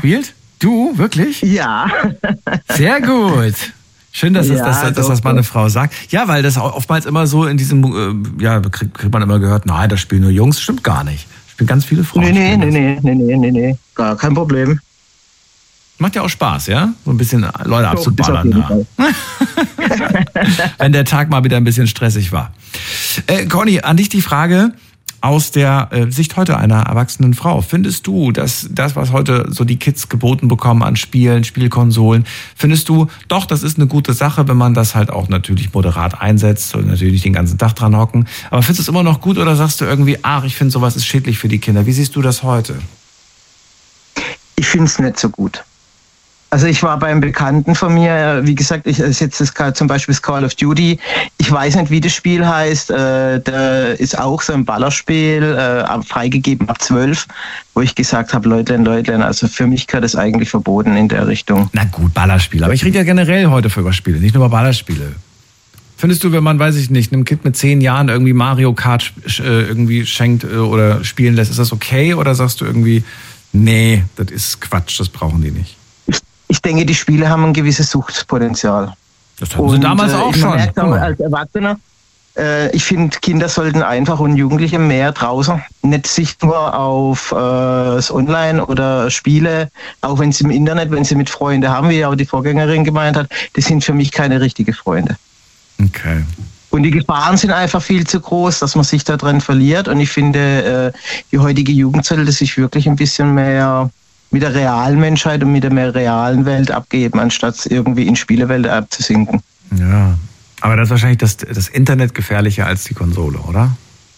gespielt? Du, wirklich? Ja. Sehr gut. Schön, dass das mal eine Frau sagt. Ja, weil das oftmals immer so in diesem, kriegt man immer gehört, nein, das spielen nur Jungs. Stimmt gar nicht. Spielen ganz viele Frauen. Nee. Gar kein Problem. Macht ja auch Spaß, ja? So ein bisschen Leute abzuballern. Ja. Wenn der Tag mal wieder ein bisschen stressig war. Conny, an dich die Frage aus der Sicht heute einer erwachsenen Frau. Findest du, dass das, was heute so die Kids geboten bekommen an Spielen, Spielkonsolen, findest du, doch, das ist eine gute Sache, wenn man das halt auch natürlich moderat einsetzt und natürlich den ganzen Tag dran hocken. Aber findest du es immer noch gut oder sagst du irgendwie, ich finde sowas ist schädlich für die Kinder? Wie siehst du das heute? Ich finde es nicht so gut. Also ich war bei einem Bekannten von mir, wie gesagt, ich setze zum Beispiel das Call of Duty. Ich weiß nicht, wie das Spiel heißt. Da ist auch so ein Ballerspiel, freigegeben ab 12, wo ich gesagt habe, Leutlein, also für mich gehört das eigentlich verboten in der Richtung. Na gut, Ballerspiele. Aber ich rede ja generell heute über Spiele, nicht nur über Ballerspiele. Findest du, wenn man, weiß ich nicht, einem Kind mit 10 Jahren irgendwie Mario Kart irgendwie schenkt oder spielen lässt, ist das okay? Oder sagst du irgendwie, nee, das ist Quatsch, das brauchen die nicht? Ich denke, die Spiele haben ein gewisses Suchtpotenzial. Das hatten sie damals auch schon. Man merkt auch als Erwachsener, ich finde, Kinder sollten einfach und Jugendliche mehr draußen, nicht sich nur auf das Online oder Spiele, auch wenn sie im Internet, wenn sie mit Freunden haben, wie auch die Vorgängerin gemeint hat, das sind für mich keine richtigen Freunde. Okay. Und die Gefahren sind einfach viel zu groß, dass man sich da drin verliert. Und ich finde, die heutige Jugend sollte sich wirklich ein bisschen mehr mit der realen Menschheit und mit der mehr realen Welt abgeben, anstatt irgendwie in Spielewelt abzusinken. Ja, aber das ist wahrscheinlich das Internet gefährlicher als die Konsole, oder?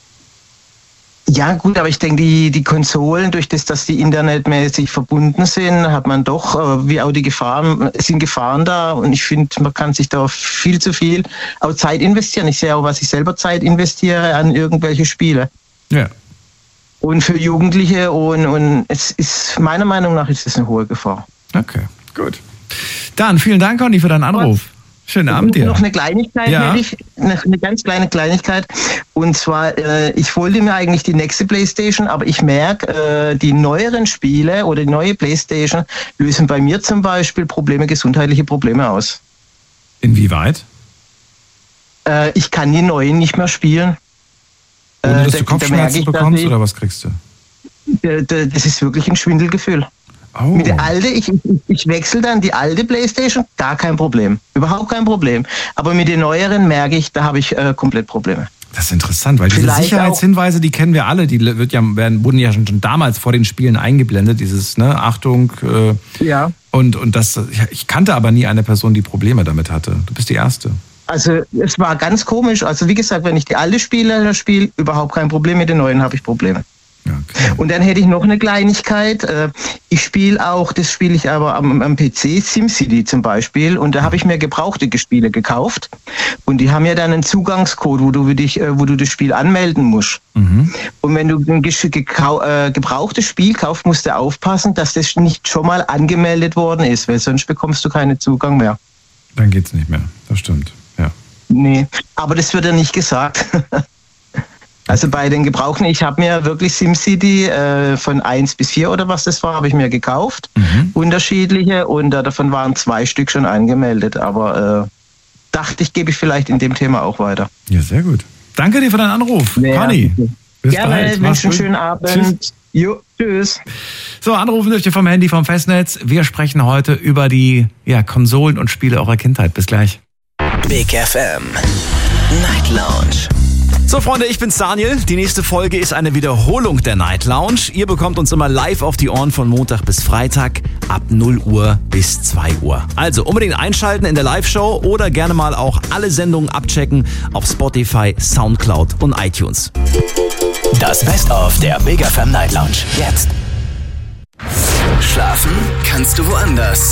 Ja gut, aber ich denke, die Konsolen, durch das, dass die internetmäßig verbunden sind, hat man doch, wie auch die Gefahren, sind Gefahren da. Und ich finde, man kann sich da viel zu viel auch Zeit investieren. Ich sehe auch, was ich selber Zeit investiere an irgendwelche Spiele. Ja. Und für Jugendliche und es ist, meiner Meinung nach, ist es eine hohe Gefahr. Okay, gut. Dann vielen Dank, Conny, für deinen Anruf. Schönen Abend dir. Noch eine Kleinigkeit, eine ganz kleine Kleinigkeit. Und zwar, ich wollte mir eigentlich die nächste Playstation, aber ich merke, die neueren Spiele oder die neue Playstation lösen bei mir zum Beispiel gesundheitliche Probleme aus. Inwieweit? Ich kann die neuen nicht mehr spielen. Ohne dass du Kopfschmerzen bekommst oder was kriegst du? Das ist wirklich ein Schwindelgefühl. Oh. Mit der alte, ich wechsle dann die alte Playstation, gar kein Problem. Überhaupt kein Problem. Aber mit den neueren merke ich, da habe ich komplett Probleme. Das ist interessant, weil diese Sicherheitshinweise, die kennen wir alle, die wurden ja schon damals vor den Spielen eingeblendet, dieses, Achtung. Ja. Und das, ich kannte aber nie eine Person, die Probleme damit hatte. Du bist die Erste. Also es war ganz komisch. Also wie gesagt, wenn ich die alte spiele, überhaupt kein Problem, mit den neuen habe ich Probleme. Okay. Und dann hätte ich noch eine Kleinigkeit. Das spiele ich aber am PC, SimCity zum Beispiel. Und da habe ich mir gebrauchte Spiele gekauft. Und die haben ja dann einen Zugangscode, wo du das Spiel anmelden musst. Mhm. Und wenn du ein gebrauchtes Spiel kaufst, musst du aufpassen, dass das nicht schon mal angemeldet worden ist, weil sonst bekommst du keinen Zugang mehr. Dann geht's nicht mehr, das stimmt. Ja. Nee, aber das wird ja nicht gesagt. Also bei den Gebrauchten, ich habe mir wirklich SimCity von 1 bis 4 oder was das war, habe ich mir gekauft. Mhm. Unterschiedliche und davon waren 2 Stück schon angemeldet. Aber dachte ich, gebe ich vielleicht in dem Thema auch weiter. Ja, sehr gut. Danke dir für deinen Anruf, ja, Conny. Bis bald. Wünsche einen schönen Abend. Tschüss. Jo, tschüss. So, anrufen dürft ihr vom Handy, vom Festnetz. Wir sprechen heute über die Konsolen und Spiele eurer Kindheit. Bis gleich. Big FM Night Lounge. So, Freunde, ich bin's Daniel. Die nächste Folge ist eine Wiederholung der Night Lounge. Ihr bekommt uns immer live auf die Ohren von Montag bis Freitag ab 0 Uhr bis 2 Uhr. Also unbedingt einschalten in der Live-Show oder gerne mal auch alle Sendungen abchecken auf Spotify, Soundcloud und iTunes. Das Best-of der Big FM Night Lounge. Jetzt. Schlafen kannst du woanders.